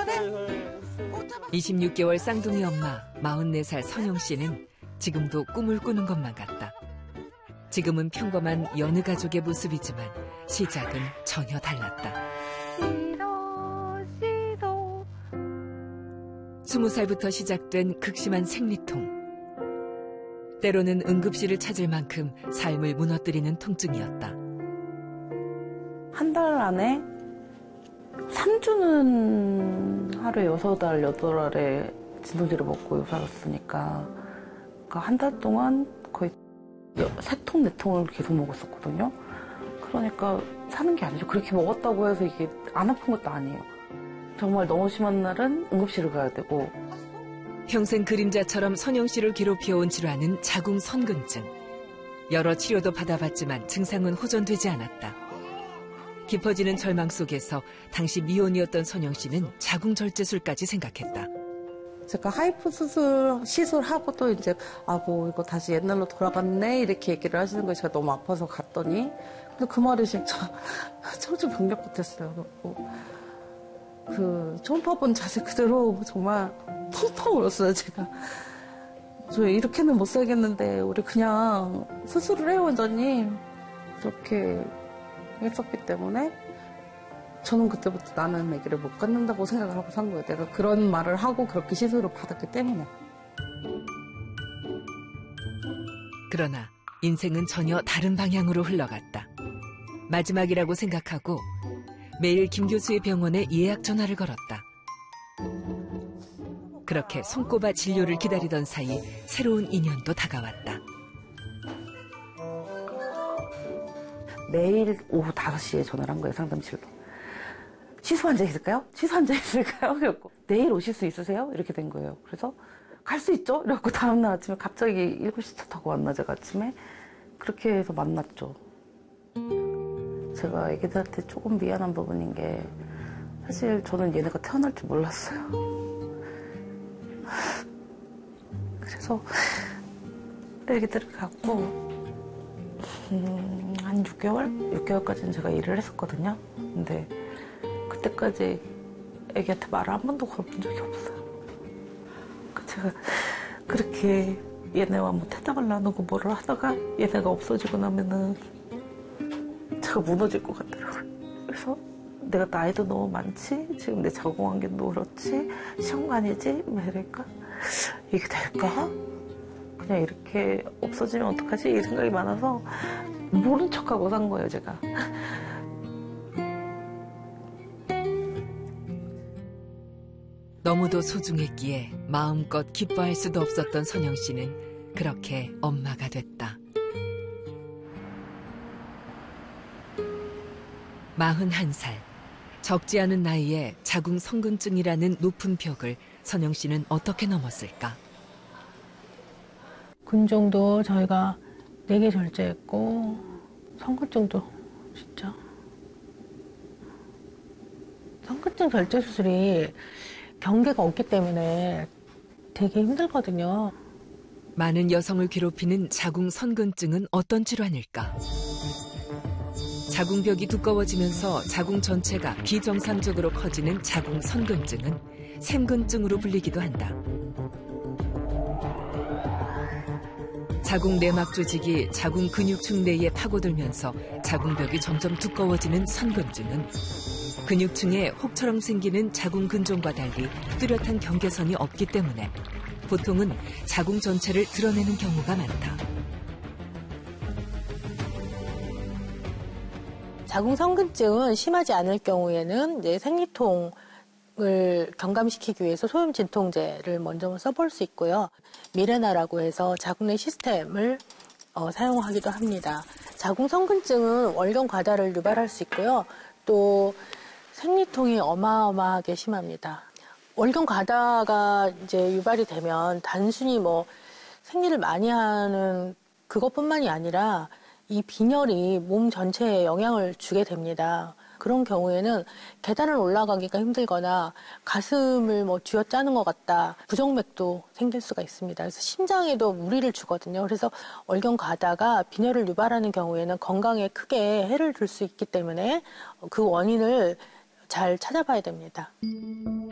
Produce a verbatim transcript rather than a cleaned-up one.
이십육 개월 쌍둥이 엄마 마흔네 살 선영 씨는 지금도 꿈을 꾸는 것만 같다. 지금은 평범한 여느 가족의 모습이지만 시작은 전혀 달랐다. 스무 살부터 시작된 극심한 생리통. 때로는 응급실을 찾을 만큼 삶을 무너뜨리는 통증이었다. 한 달 안에 삼 주는 하루에 여섯 알, 여덟 알에 진통제를 먹고 살았으니까 그러니까 한 달 동안 거의 세 통, 네 통을 계속 먹었었거든요. 그러니까 사는 게 아니죠. 그렇게 먹었다고 해서 이게 안 아픈 것도 아니에요. 정말 너무 심한 날은 응급실을 가야 되고. 평생 그림자처럼 선영 씨를 괴롭혀온 질환은 자궁선근증. 여러 치료도 받아봤지만 증상은 호전되지 않았다. 깊어지는 절망 속에서 당시 미혼이었던 선영 씨는 자궁절제술까지 생각했다. 제가 하이프 수술, 시술하고도 이제, 아, 뭐, 이거 다시 옛날로 돌아갔네, 이렇게 얘기를 하시는 거예요. 제가 너무 아파서 갔더니. 근데 그 말이 진짜 청주병력 같았어요. 그래서 그, 초음파 본 자세 그대로 정말 펑펑 울었어요, 제가. 저 이렇게는 못 살겠는데, 우리 그냥 수술을 해요, 원장님. 그렇게 했었기 때문에. 저는 그때부터 나는 아기를 못 갖는다고 생각을 하고 산 거예요. 내가 그런 말을 하고 그렇게 시술을 받았기 때문에. 그러나 인생은 전혀 다른 방향으로 흘러갔다. 마지막이라고 생각하고 매일 김 교수의 병원에 예약 전화를 걸었다. 그렇게 손꼽아 진료를 기다리던 사이 새로운 인연도 다가왔다. 매일 오후 다섯 시에 전화를 한 거예요, 상담실로. 취소 환자 있을까요? 취소 환자 있을까요? 그래갖고 내일 오실 수 있으세요? 이렇게 된 거예요. 그래서 갈 수 있죠? 이래갖고 다음날 아침에 갑자기 일곱 시 차 타고 왔나, 제가 아침에. 그렇게 해서 만났죠. 제가 애기들한테 조금 미안한 부분인 게 사실 저는 얘네가 태어날 줄 몰랐어요. 그래서 애기들을 갖고 음, 한 육 개월? 육 개월까지는 제가 일을 했었거든요. 근데 그때까지 애기한테 말을 한 번도 걸어본 적이 없어요. 제가 그렇게 얘네와 뭐 태담을 나누고 뭐를 하다가 얘네가 없어지고 나면은 제가 무너질 것 같더라고요. 그래서 내가 나이도 너무 많지? 지금 내 자궁환경도 그렇지? 시험관이지? 뭐 이럴까? 이게 될까? 그냥 이렇게 없어지면 어떡하지? 이 생각이 많아서 모른 척하고 산 거예요, 제가. 너무도 소중했기에 마음껏 기뻐할 수도 없었던 선영 씨는 그렇게 엄마가 됐다. 마흔한 살, 적지 않은 나이에 자궁선근증이라는 높은 벽을 선영 씨는 어떻게 넘었을까? 근종도 저희가 네 개 절제했고 선근증도 진짜 선근증 절제 수술이 경계가 없기 때문에 되게 힘들거든요. 많은 여성을 괴롭히는 자궁선근증은 어떤 질환일까? 자궁벽이 두꺼워지면서 자궁 전체가 비정상적으로 커지는 자궁선근증은 샘근증으로 불리기도 한다. 자궁 내막 조직이 자궁 근육층 내에 파고들면서 자궁벽이 점점 두꺼워지는 선근증은 근육층에 혹처럼 생기는 자궁 근종과 달리 뚜렷한 경계선이 없기 때문에 보통은 자궁 전체를 드러내는 경우가 많다. 자궁선근증은 심하지 않을 경우에는 이제 생리통을 경감시키기 위해서 소염 진통제를 먼저 써볼 수 있고요. 미레나라고 해서 자궁 내 시스템을 어, 사용하기도 합니다. 자궁선근증은 월경 과다를 유발할 수 있고요. 또 생리통이 어마어마하게 심합니다. 월경 과다가 이제 유발이 되면 단순히 뭐 생리를 많이 하는 그것뿐만이 아니라 이 빈혈이 몸 전체에 영향을 주게 됩니다. 그런 경우에는 계단을 올라가기가 힘들거나 가슴을 뭐 쥐어짜는 것 같다, 부정맥도 생길 수가 있습니다. 그래서 심장에도 무리를 주거든요. 그래서 월경 과다가 빈혈을 유발하는 경우에는 건강에 크게 해를 줄 수 있기 때문에 그 원인을 잘 찾아봐야 됩니다.